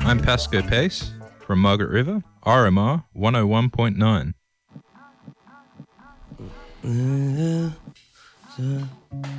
I'm Pasco Pace from Margaret River, RMR 101.9.